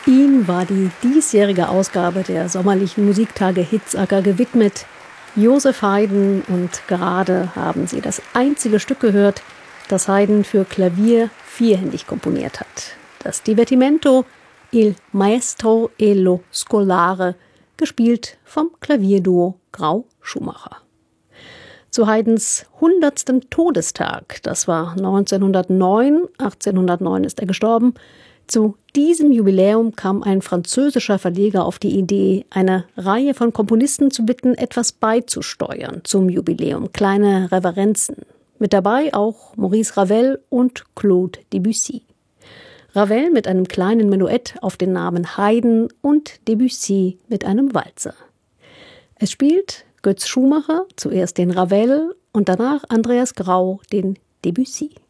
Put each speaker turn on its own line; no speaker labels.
Ihm war die diesjährige Ausgabe der sommerlichen Musiktage Hitzacker gewidmet. Joseph Haydn, und gerade haben Sie das einzige Stück gehört, das Haydn für Klavier vierhändig komponiert hat. Das Divertimento Il Maestro e lo Scolare, gespielt vom Klavierduo Grau-Schumacher. Zu Haydns 100. Todestag, das war 1909, 1809 ist er gestorben. Zu diesem Jubiläum kam ein französischer Verleger auf die Idee, eine Reihe von Komponisten zu bitten, etwas beizusteuern zum Jubiläum, kleine Reverenzen. Mit dabei auch Maurice Ravel und Claude Debussy. Ravel mit einem kleinen Menuett auf den Namen Haydn und Debussy mit einem Walzer. Es spielt Götz Schumacher, zuerst den Ravel und danach Andreas Grau den Debussy.